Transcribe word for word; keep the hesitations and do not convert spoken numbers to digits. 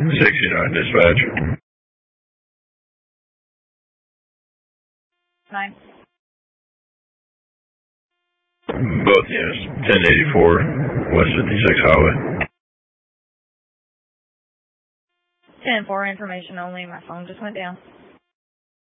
sixty-nine dispatch. Nine. Both units, ten eighty-four, West fifty-six Highway. ten four, information only. My phone just went down.